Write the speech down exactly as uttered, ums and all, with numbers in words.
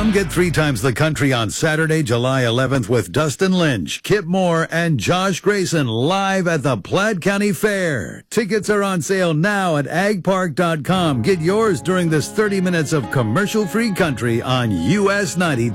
Come get three times the country on Saturday, July eleventh with Dustin Lynch, Kip Moore, and Josh Grayson live at the Platte County Fair. Tickets are on sale now at ag park dot com. Get yours during this thirty minutes of commercial-free country on U S ninety.